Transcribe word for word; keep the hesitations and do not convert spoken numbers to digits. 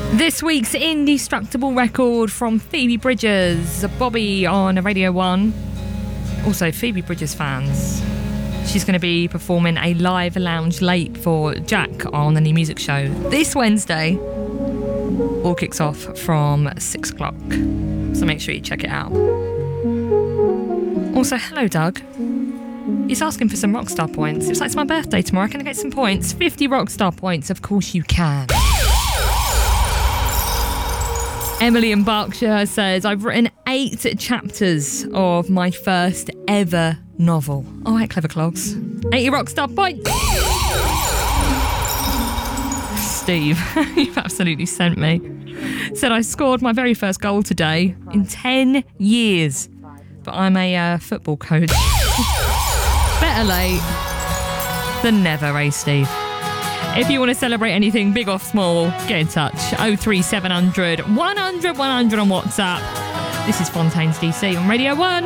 This week's indestructible record from Phoebe Bridgers, Bobby on Radio one. Also, Phoebe Bridgers fans, she's going to be performing a live lounge late for Jack on the New Music Show this Wednesday. All kicks off from six o'clock, so make sure you check it out. Also, hello Doug. He's asking for some Rockstar points. It's like, it's my birthday tomorrow, can I get some points? fifty Rockstar points, of course you can. Emily in Berkshire says, I've written eight chapters of my first ever novel. All right, clever clogs. eighty Rockstar points. Steve, you've absolutely sent me. Said I scored my very first goal today in ten years. But I'm a uh, football coach. Better late than never, eh, Steve? If you want to celebrate anything big or small, get in touch. oh three seven hundred, one hundred, one hundred on WhatsApp. This is Fontaine's D C on Radio one.